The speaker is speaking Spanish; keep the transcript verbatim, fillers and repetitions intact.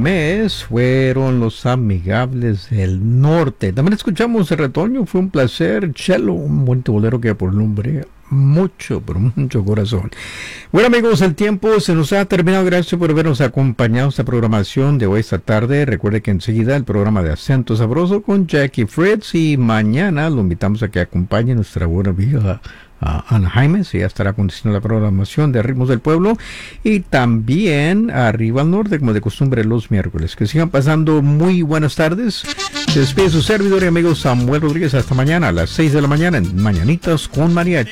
mes fueron los Amigables del Norte. También escuchamos el Retoño, fue un placer. Chelo, un buen bolero que por nombre mucho, pero mucho corazón. Bueno, amigos, el tiempo se nos ha terminado. Gracias por habernos acompañado en esta programación de hoy esta tarde. Recuerde que enseguida el programa de Acento Sabroso con Jackie Fritz, y mañana lo invitamos a que acompañe nuestra buena amiga a Ana Jaime. Ya estará conduciendo la programación de Ritmos del Pueblo, y también Arriba al Norte, como de costumbre, los miércoles. Que sigan pasando muy buenas tardes. Se despide su servidor y amigo Samuel Rodríguez. Hasta mañana a las seis de la mañana en Mañanitas con Mariachi.